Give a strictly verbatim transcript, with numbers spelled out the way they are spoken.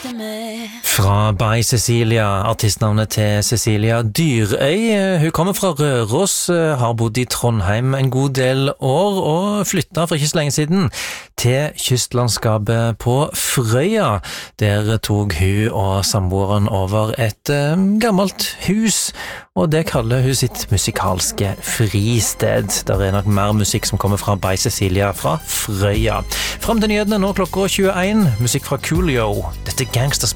Fra By Cecilia, artistnavnet til Cecilia Dyrøy. Hun kommer fra Røros, har bodd i Trondheim en god del år og flyttet for ikke så lenge siden til kystlandskapet på Frøya. Der tog hun og samboeren over et gammelt hus, og det kaller hun sitt musikalske fristed. Der er nok mer musikk som kommer fra By Cecilia fra Frøya. Frem til nyhetene nå klokka tjueen, musikk fra Coolio. Dette er Gangsters.